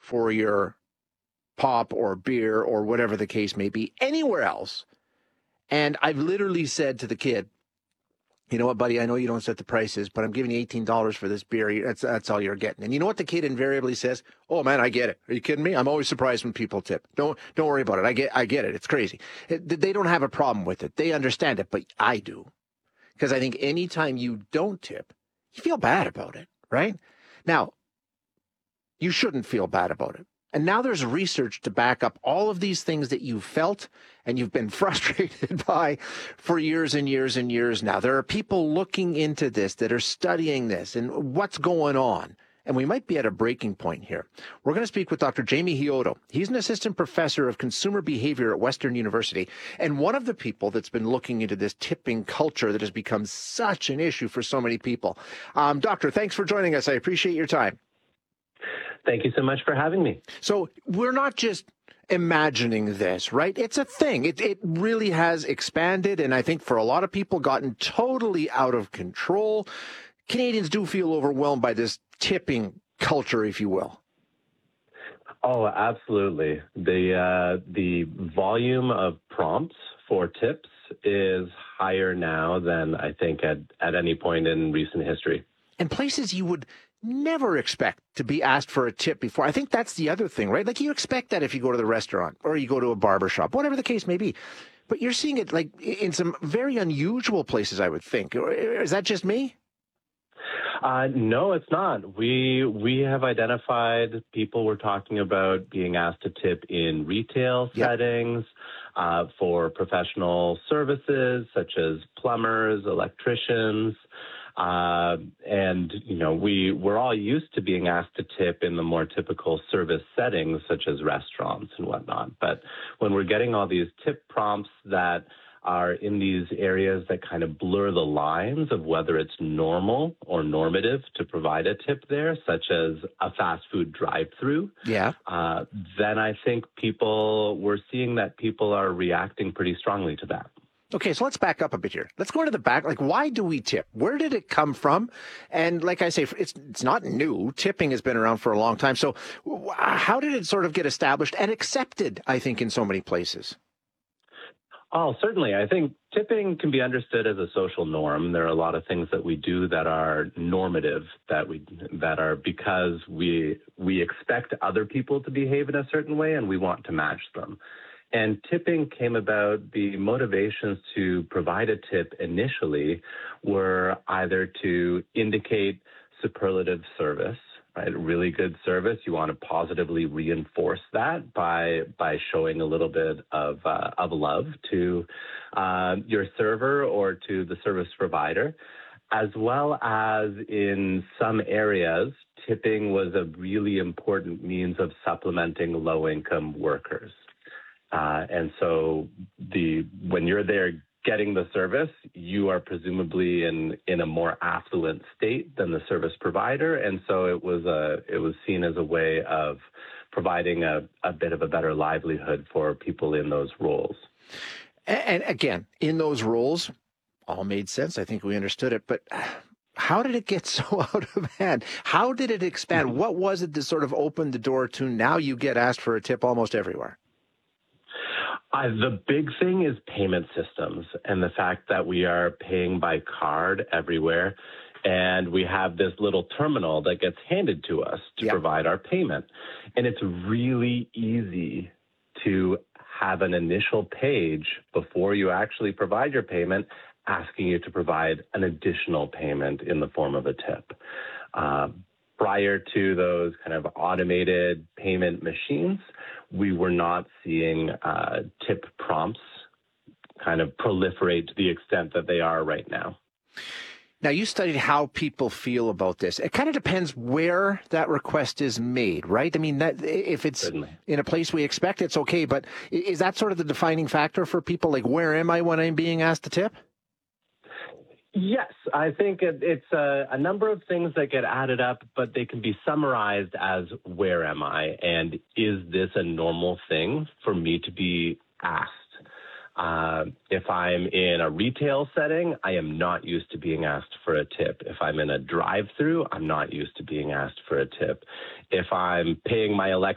for your pop or beer or whatever the case may be anywhere else. And I've literally said to the kid, you know what, buddy, I know you don't set the prices, but I'm giving you $18 for this beer. That's all you're getting. And you know what the kid invariably says? Oh, man, I get it. Are you kidding me? I'm always surprised when people tip. Don't worry about it. I get it. It's crazy. They don't have a problem with it. They understand it, but I do. Because I think anytime you don't tip, you feel bad about it, right? Now, you shouldn't feel bad about it. And now there's research to back up all of these things that you've felt and you've been frustrated by for years and years and years now. There are people looking into this that are studying this and what's going on. And we might be at a breaking point here. We're going to speak with Dr. Jamie Hiodo. He's an assistant professor of consumer behavior at Western University and one of the people that's been looking into this tipping culture that has become such an issue for so many people. Doctor, thanks for joining us. I appreciate your time. Thank you so much for having me. So we're not just imagining this, right? It's a thing. It really has expanded, and I think for a lot of people gotten totally out of control. Canadians do feel overwhelmed by this tipping culture, if you will. Oh, absolutely. The volume of prompts for tips is higher now than I think at any point in recent history. And places you would never expect to be asked for a tip before. I think that's the other thing, right? Like you expect that if you go to the restaurant or you go to a barber shop, whatever the case may be. But you're seeing it like in some very unusual places, I would think. Is that just me? No, it's not. We have identified people we're talking about being asked to tip in retail settings, for professional services such as plumbers, electricians. And, you know, we're all used to being asked to tip in the more typical service settings, such as restaurants and whatnot. But when we're getting all these tip prompts that are in these areas that kind of blur the lines of whether it's normal or normative to provide a tip there, such as a fast food drive-through, then I think we're seeing that people are reacting pretty strongly to that. Okay, so let's back up a bit here. Let's go into the back. Like, why do we tip? Where did it come from? And like I say, it's not new. Tipping has been around for a long time. So how did it sort of get established and accepted, I think, in so many places? Oh, certainly. I think tipping can be understood as a social norm. There are a lot of things that we do that are normative, that are because we expect other people to behave in a certain way and we want to match them. And tipping came about, the motivations to provide a tip initially were either to indicate superlative service, right? Really good service. You want to positively reinforce that by showing a little bit of love to your server or to the service provider, as well as in some areas, tipping was a really important means of supplementing low-income workers. And so when you're there getting the service, you are presumably in a more affluent state than the service provider. And so it was seen as a way of providing a bit of a better livelihood for people in those roles. And again, in those roles, all made sense. I think we understood it. But how did it get so out of hand? How did it expand? What was it that sort of opened the door to now you get asked for a tip almost everywhere? The big thing is payment systems and the fact that we are paying by card everywhere. And we have this little terminal that gets handed to us to provide our payment. And it's really easy to have an initial page before you actually provide your payment asking you to provide an additional payment in the form of a tip. Prior to those kind of automated payment machines, we were not seeing tip prompts kind of proliferate to the extent that they are right now. Now, you studied how people feel about this. It kind of depends where that request is made, right? I mean, that if it's Certainly. In a place we expect, it's okay. But is that sort of the defining factor for people? Like, where am I when I'm being asked to tip? Yes, I think it's a number of things that get added up, but they can be summarized as where am I and is this a normal thing for me to be asked? If I'm in a retail setting, I am not used to being asked for a tip. If I'm in a drive-through, I'm not used to being asked for a tip. If I'm paying my